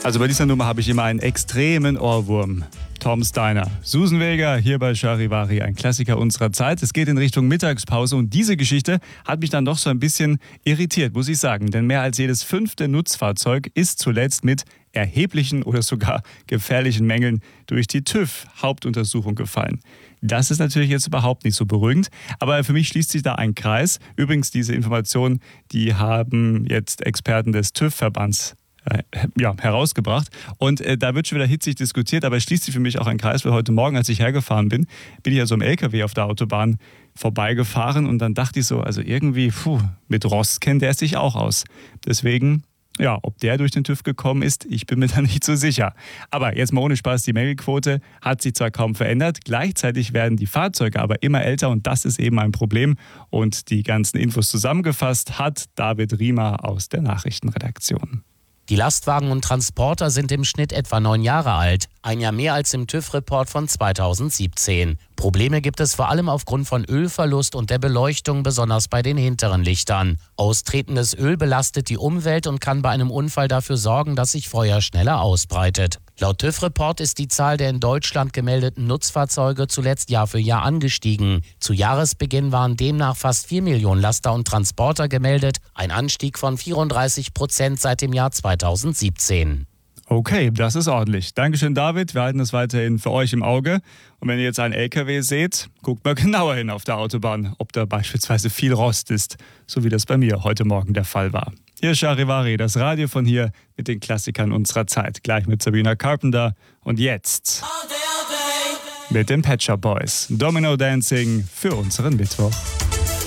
Also bei dieser Nummer habe ich immer einen extremen Ohrwurm. Tom Steiner, Susan Vega, hier bei Charivari, ein Klassiker unserer Zeit. Es geht in Richtung Mittagspause und diese Geschichte hat mich dann doch so ein bisschen irritiert, muss ich sagen. Denn mehr als jedes 5. Nutzfahrzeug ist zuletzt mit erheblichen oder sogar gefährlichen Mängeln durch die TÜV-Hauptuntersuchung gefallen. Das ist natürlich jetzt überhaupt nicht so beruhigend, aber für mich schließt sich da ein Kreis. Übrigens, diese Informationen, die haben jetzt Experten des TÜV-Verbands herausgebracht. Und da wird schon wieder hitzig diskutiert, aber es schließt sich für mich auch ein Kreis, weil heute Morgen, als ich hergefahren bin, bin ich ja so im LKW auf der Autobahn vorbeigefahren und dann dachte ich so, also irgendwie, mit Rost kennt der sich auch aus. Deswegen, ja, ob der durch den TÜV gekommen ist, ich bin mir da nicht so sicher. Aber jetzt mal ohne Spaß, die Mängelquote hat sich zwar kaum verändert, gleichzeitig werden die Fahrzeuge aber immer älter und das ist eben ein Problem. Und die ganzen Infos zusammengefasst hat David Riemer aus der Nachrichtenredaktion. Die Lastwagen und Transporter sind im Schnitt etwa 9 Jahre alt, ein Jahr mehr als im TÜV-Report von 2017. Probleme gibt es vor allem aufgrund von Ölverlust und der Beleuchtung, besonders bei den hinteren Lichtern. Austretendes Öl belastet die Umwelt und kann bei einem Unfall dafür sorgen, dass sich Feuer schneller ausbreitet. Laut TÜV-Report ist die Zahl der in Deutschland gemeldeten Nutzfahrzeuge zuletzt Jahr für Jahr angestiegen. Zu Jahresbeginn waren demnach fast 4 Millionen Laster und Transporter gemeldet, ein Anstieg von 34% seit dem Jahr 2017. Okay, das ist ordentlich. Dankeschön, David. Wir halten das weiterhin für euch im Auge. Und wenn ihr jetzt einen LKW seht, guckt mal genauer hin auf der Autobahn, ob da beispielsweise viel Rost ist, so wie das bei mir heute Morgen der Fall war. Hier ist Charivari, das Radio von hier mit den Klassikern unserer Zeit. Gleich mit Sabrina Carpenter und jetzt mit den Pet Shop Boys. Domino Dancing für unseren Mittwoch.